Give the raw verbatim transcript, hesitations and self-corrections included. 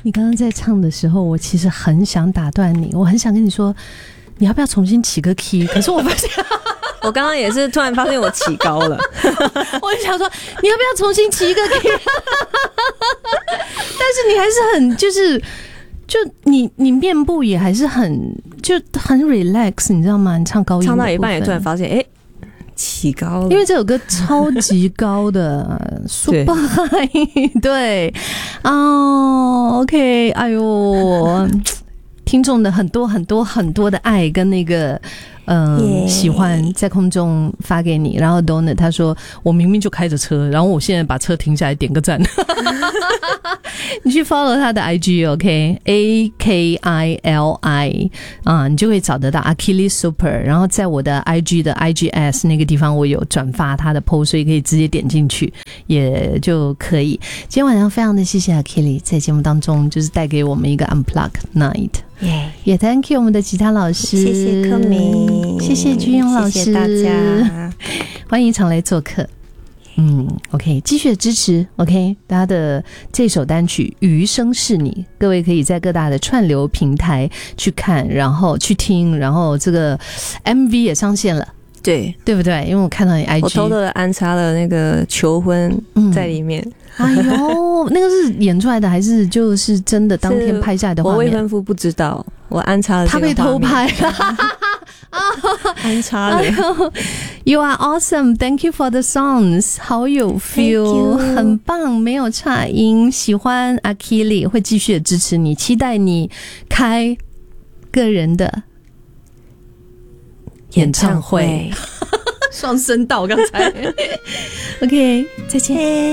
你刚刚在唱的时候，我其实很想打断你，我很想跟你说，你要不要重新起个 key？ 可是我发现， 我刚刚也是突然发现我起高了， 我就想说，你要不要重新起一个 key？ 但是你还是很就是。就你，你面部也还是很就很 relax， 你知道吗？你唱高音唱到一半也突然发现，哎、欸，起高了， 因为这首歌超级高的，super high， 对，哦 ，OK， 哎呦，听众的很多很多很多的爱跟那个。嗯、yeah. 喜欢在空中发给你，然后 Donut 他说我明明就开着车，然后我现在把车停下来点个赞。你去 follow 他的 I G OK A K I L I 啊，你就会找得到 Akili Super， 然后在我的 I G 的 I G S 那个地方我有转发他的 post， 所以可以直接点进去也就可以。今天晚上非常的谢谢 Akili 在节目当中就是带给我们一个 Unplugged Night， 也、yeah. Thank you 我们的吉他老师， 谢谢柯明， 谢谢君庸老师， 谢谢大家， 欢迎常来做客。嗯 ，OK， 继续的支持 ，OK， 大家的这首单曲《余生是你》，各位可以在各大的串流平台去看，然后去听，然后这个 M V 也上线了， 对， 对不对？因为我看到你 I G， 我偷偷的安插了那个求婚在里面。 嗯、哎呦，那个是演出来的还是就是真的当天拍下来的画面？ 我未婚夫不知道，我安插了这个画面， 他被偷拍了。 安插的、哎、 You are awesome, thank you for the songs， 好有 feel， 很棒，没有差音，喜欢 Akili， 会继续的支持你，期待你开个人的演唱会，双声道刚才。OK， 再见。